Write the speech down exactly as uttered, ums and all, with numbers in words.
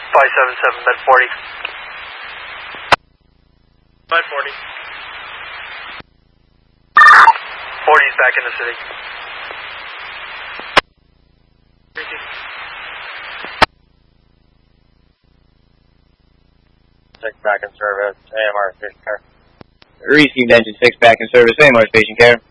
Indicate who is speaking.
Speaker 1: five seven seven, med forty. Med forty. forty's back in the city.
Speaker 2: six back in service, A M R station care.
Speaker 3: Received engine six back in service, A M R station care.